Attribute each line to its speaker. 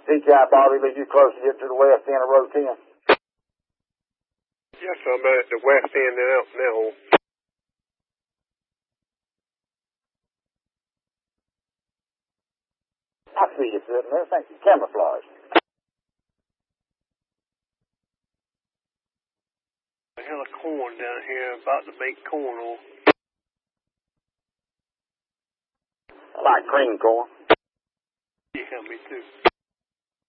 Speaker 1: CTI Bobby, are you close to get to the west end of Road 10?
Speaker 2: Yes, I'm at the west end now.
Speaker 1: I see you sitting there. Thank you. Camouflage.
Speaker 2: A hill of corn down here, about to make corn oil.
Speaker 1: I like cream corn.
Speaker 2: Yeah, me too.